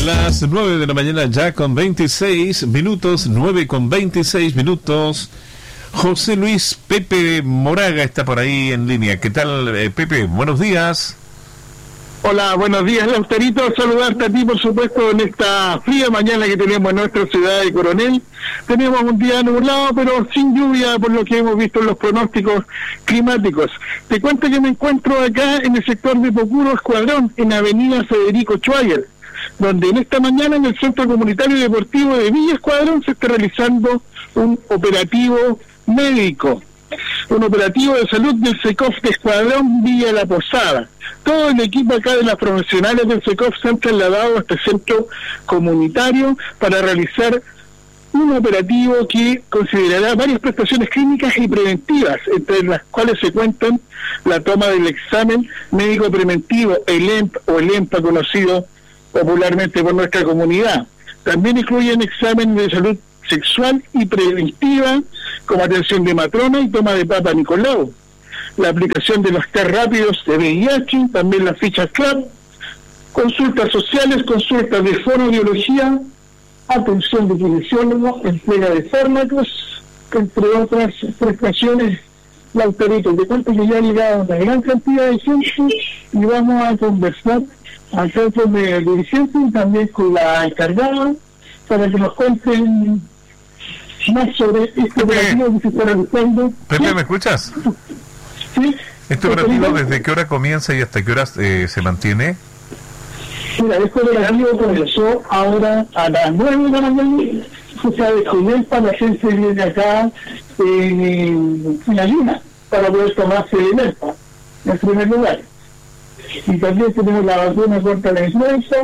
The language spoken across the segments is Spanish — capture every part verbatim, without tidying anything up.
Las nueve de la mañana ya con veintiséis minutos, nueve con veintiséis minutos. José Luis Pepe Moraga está por ahí en línea. ¿Qué tal, eh, Pepe? Buenos días. Hola, buenos días, Lauterito. Saludarte a ti, por supuesto, en esta fría mañana que tenemos en nuestra ciudad de Coronel. Tenemos un día nublado, pero sin lluvia, por lo que hemos visto en los pronósticos climáticos. Te cuento que me encuentro acá en el sector de Pocuro Escuadrón, en Avenida Federico Schwager, donde en esta mañana en el Centro Comunitario Deportivo de Villa Escuadrón se está realizando un operativo médico, un operativo de salud del SECOF de Escuadrón Villa La Posada. Todo el equipo acá de las profesionales del SECOF se han trasladado a este centro comunitario para realizar un operativo que considerará varias prestaciones clínicas y preventivas, entre las cuales se cuentan la toma del examen médico preventivo, el E M P o el EMPA, conocido popularmente por nuestra comunidad. También incluyen exámenes de salud sexual y preventiva, como atención de matrona y toma de Papa Nicolau, la aplicación de los test rápidos de V I H, también las fichas C L A P, consultas sociales, consultas de fonoaudiología, atención de kinesiólogo, entrega de fármacos, entre otras prestaciones. Lauterito, te cuento que ya ha llegado una gran cantidad de gente y vamos a conversar acá con el dirigente y también con la encargada para que nos cuenten más sobre este operativo que se está realizando. Pepe, ¿me escuchas? Sí. ¿Este operativo desde qué hora comienza y hasta qué hora eh, se mantiene? Mira, este operativo comenzó ahora a las nueve de la mañana. O sea, de comienza la gente viene acá en, en ayuna para poder tomarse el EMPA en primer lugar. Y también tenemos la vacuna contra la influenza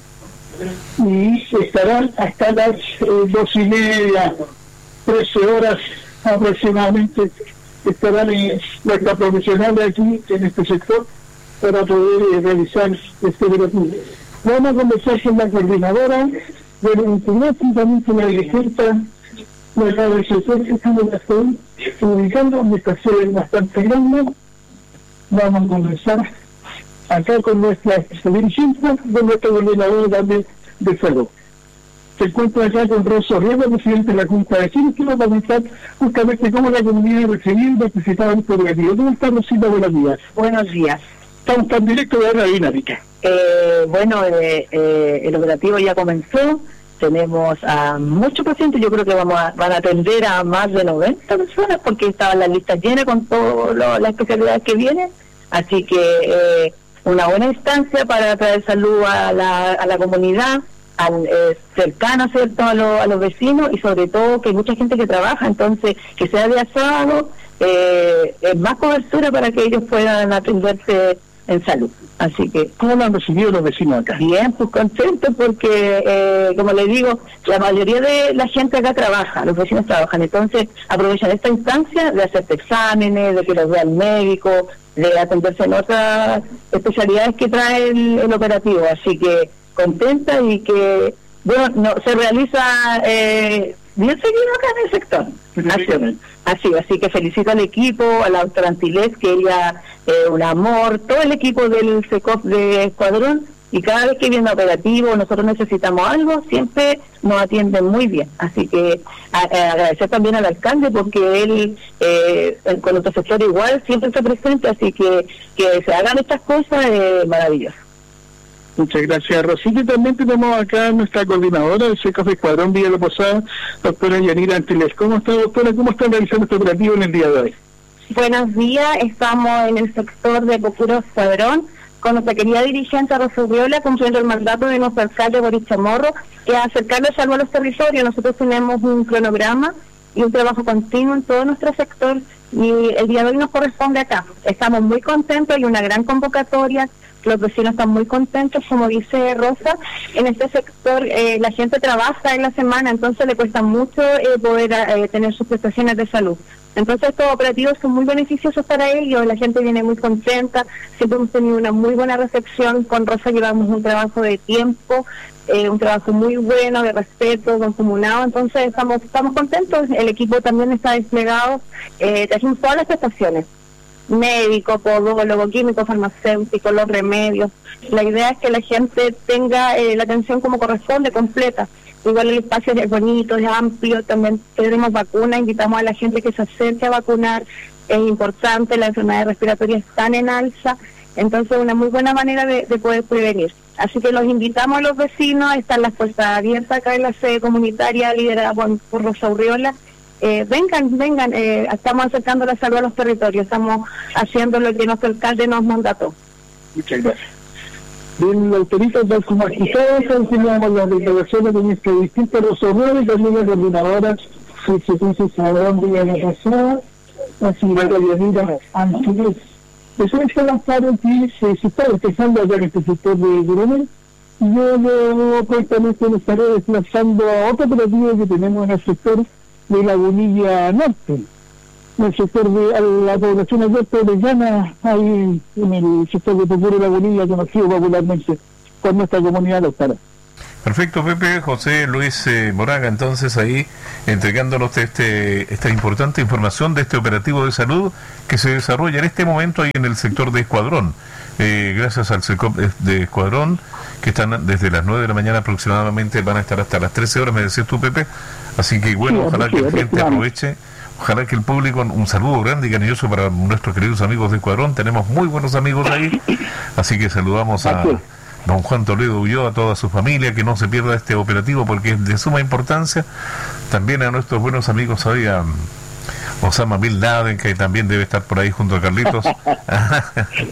y estarán hasta las eh, dos y media, trece horas aproximadamente, estarán eh, nuestras profesionales aquí en este sector para poder eh, realizar este operativo. Vamos a conversar con la coordinadora del internet y también con la dirigente de la del sector que estamos ubicando, una estación bastante grande. Vamos a conversar acá con nuestra dirigente, con nuestra coordinadora también de salud. Se encuentra acá con Rosso Riego, presidente de la Junta de Vecinos, que va a comentar justamente cómo la comunidad recibió y participaba en este operativo. ¿Cómo está, Rosita? Buenos días. Buenos días. Estamos tan directos de la dinámica. Eh, bueno, eh, eh, el operativo ya comenzó. Tenemos a muchos pacientes, yo creo que vamos a, van a atender a más de noventa personas porque estaban las listas llenas con todas las especialidades que vienen. Así que eh, una buena instancia para traer salud a la, a la comunidad, al, eh, cercana, ¿cierto?, a, lo, a los vecinos y sobre todo que hay mucha gente que trabaja, entonces que sea día sábado, eh, es más cobertura para que ellos puedan atenderse en salud. Así que, ¿cómo lo han recibido los vecinos acá? Bien, pues contentos porque, eh, como les digo, la mayoría de la gente acá trabaja, los vecinos trabajan, entonces aprovechan esta instancia de hacerse exámenes, de que los vea el médico, de atenderse en otras especialidades que trae el, el operativo, así que contenta y que, bueno, no se realiza eh, bien seguido acá en el sector. Así, así, así que felicito al equipo, a la doctora Antilés, que ella, eh, un amor, todo el equipo del SECOF de Escuadrón, y cada vez que viene operativo, nosotros necesitamos algo, siempre nos atienden muy bien. Así que a, a agradecer también al alcalde, porque él, eh, con nuestro sector igual, siempre está presente, así que que se hagan estas cosas es eh, maravilloso. Muchas gracias, Rosita. Y también tenemos acá a nuestra coordinadora del SECOF de Escuadrón Villa La Posada, doctora Yanira Antilés. ¿Cómo está, doctora? ¿Cómo están realizando este operativo en el día de hoy? Buenos días, estamos en el sector de Pocuro Escuadrón con nuestra querida dirigente Rosa Riola, cumpliendo el mandato de nuestro alcalde Boris Chamorro, que es acercarle salud a los territorios. Nosotros tenemos un cronograma y un trabajo continuo en todo nuestro sector y el día de hoy nos corresponde acá. Estamos muy contentos, hay una gran convocatoria. Los vecinos están muy contentos, como dice Rosa, en este sector eh, la gente trabaja en la semana, entonces le cuesta mucho eh, poder eh, tener sus prestaciones de salud. Entonces estos operativos son muy beneficiosos para ellos, la gente viene muy contenta, siempre hemos tenido una muy buena recepción, con Rosa llevamos un trabajo de tiempo, eh, un trabajo muy bueno, de respeto, concomunado, entonces estamos estamos contentos, el equipo también está desplegado, eh, trajimos todas las prestaciones. médico, podólogo, químico, farmacéutico, los remedios. La idea es que la gente tenga eh, la atención como corresponde, completa. Igual el espacio es bonito, es amplio, también tenemos vacunas, invitamos a la gente que se acerque a vacunar, es importante, las enfermedades respiratorias están en alza, entonces una muy buena manera de, de poder prevenir. Así que los invitamos a los vecinos, están las puertas abiertas acá en la sede comunitaria liderada por, por Rosa Urriola. Eh, vengan, vengan, eh, estamos acercando la salud a los territorios, estamos haciendo lo que nuestro alcalde nos mandató. Muchas gracias. Bien, la autorita, tal como escuchamos, continuamos las declaraciones de nuestro distrito Rosa Urriola y también la coordinadora de Servicios Ciudadanos de la Pasada, la señora Yanira Ángeles. Eso es lanzado que se, se está empezando allá en este sector de Coronel, y yo luego prontamente me estaré desplazando a otro operativo que tenemos en el sector de Lagunilla Norte, en el sector de la población abierta de Llana, ahí en el sector de Pocuro Lagunilla, conocido popularmente por nuestra comunidad local. Perfecto, Pepe. José Luis eh, Moraga, entonces ahí entregándonos este, esta importante información de este operativo de salud que se desarrolla en este momento ahí en el sector de Escuadrón. Eh, gracias al SECOP de Escuadrón, que están desde las nueve de la mañana aproximadamente, van a estar hasta las trece horas, me decías tú, Pepe. Así que bueno, sí, ojalá sí, que la gente aproveche, ojalá que el público, un saludo grande y cariñoso para nuestros queridos amigos de Escuadrón, tenemos muy buenos amigos ahí, así que saludamos a don Juan Toledo Ulloa, a toda su familia, que no se pierda este operativo porque es de suma importancia. También a nuestros buenos amigos ahí, a Osama Bin Laden, que también debe estar por ahí junto a Carlitos. ah,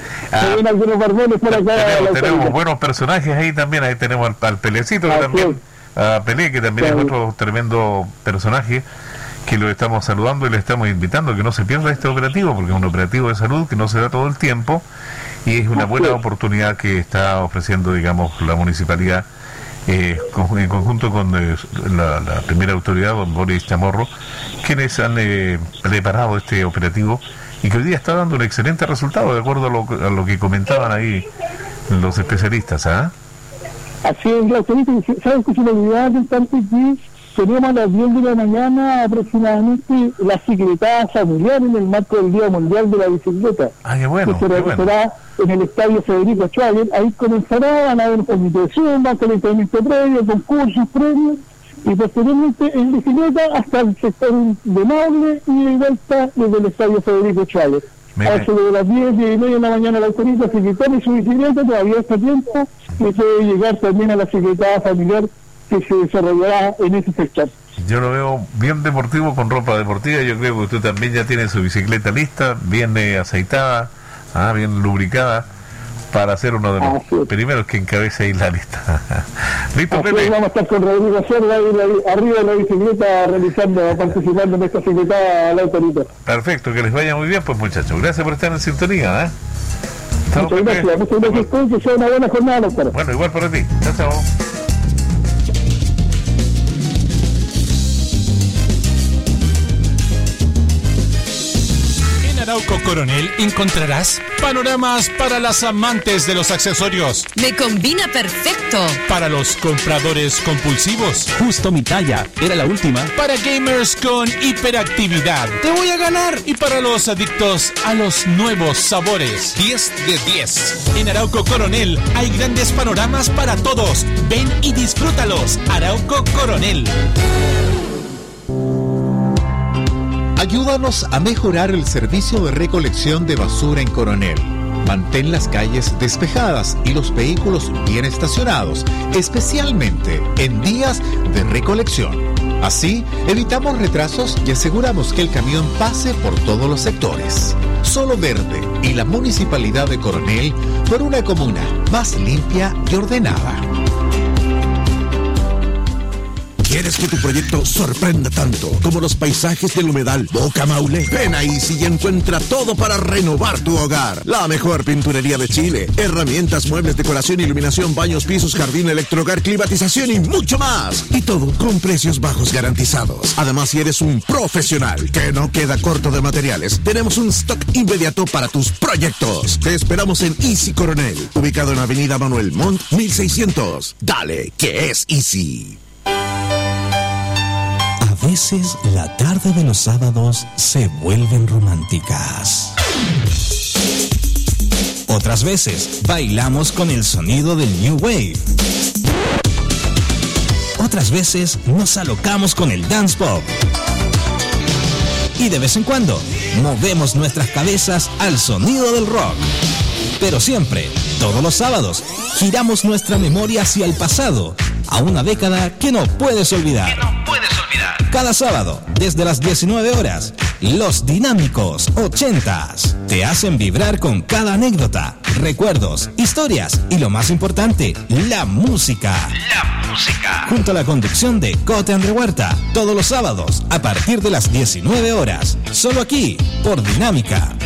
tenemos, tenemos buenos personajes ahí también, ahí tenemos al, al Pelecito, que también, a Pelé, que también es otro tremendo personaje, que lo estamos saludando y le estamos invitando a que no se pierda este operativo, porque es un operativo de salud que no se da todo el tiempo, y es una buena oportunidad que está ofreciendo, digamos, la municipalidad, eh, con, en conjunto con eh, la, la primera autoridad, don Boris Chamorro, quienes han eh, preparado este operativo y que hoy día está dando un excelente resultado, de acuerdo a lo, a lo que comentaban ahí los especialistas. ¿Ah? Así es, la autorita, ¿sabes que se me olvidaba de tanto que tenemos a las diez de la mañana aproximadamente la secretada familiar en el marco del Día Mundial de la Bicicleta? Ah, qué bueno, que se realizará bueno. en el Estadio Federico Schwager. Ahí comenzará, van a haber un comité de zumba, calentamiento previo, concursos previos, y posteriormente en bicicleta hasta el sector de Maule y de vuelta desde el Estadio Federico Schwager. A eso de las diez, diez y media de la mañana la autorita, si tome su bicicleta, todavía está tiempo, y puede llegar también a la secretada familiar que se desarrollará en ese sector. Yo lo veo bien deportivo, con ropa deportiva. Yo creo que usted también ya tiene su bicicleta lista, bien eh, aceitada, ah, bien lubricada, para ser uno de los Así primeros que encabece ahí la lista. ¿Listo, Pepe? Vamos a estar con Rodrigo Cerda ahí arriba de la bicicleta, realizando, participando en esta secretada la autorita. Perfecto, que les vaya muy bien, pues, muchachos. Gracias por estar en sintonía. ¿eh? Muchas gracias, muchas gracias, que sea una buena jornada, doctora. Bueno, igual para ti. Chao, chao. Arauco Coronel encontrarás panoramas para las amantes de los accesorios. Me combina perfecto. Para los compradores compulsivos. Justo mi talla, era la última. Para gamers con hiperactividad. Te voy a ganar. Y para los adictos a los nuevos sabores. diez de diez. En Arauco Coronel hay grandes panoramas para todos. Ven y disfrútalos. Arauco Coronel. Ayúdanos a mejorar el servicio de recolección de basura en Coronel. Mantén las calles despejadas y los vehículos bien estacionados, especialmente en días de recolección. Así, evitamos retrasos y aseguramos que el camión pase por todos los sectores. Solo Verde y la Municipalidad de Coronel por una comuna más limpia y ordenada. ¿Quieres que tu proyecto sorprenda tanto como los paisajes del humedal Boca Maule? Ven a Easy y encuentra todo para renovar tu hogar. La mejor pinturería de Chile, herramientas, muebles, decoración, iluminación, baños, pisos, jardín, electrohogar, climatización y mucho más. Y todo con precios bajos garantizados. Además, si eres un profesional que no queda corto de materiales, tenemos un stock inmediato para tus proyectos. Te esperamos en Easy Coronel, ubicado en Avenida Manuel Montt, mil seiscientos. Dale, que es Easy. veces la tarde de los sábados se vuelven románticas. Otras veces bailamos con el sonido del New Wave. Otras veces nos alocamos con el dance pop. Y de vez en cuando movemos nuestras cabezas al sonido del rock. Pero siempre, todos los sábados, giramos nuestra memoria hacia el pasado, a una década que no puedes olvidar. Que no puedes olvidar. Cada sábado, desde las diecinueve horas, los dinámicos ochentas te hacen vibrar con cada anécdota, recuerdos, historias y lo más importante, la música. La música. Junto a la conducción de Cote Andre Huerta, todos los sábados a partir de las diecinueve horas, solo aquí por Dinámica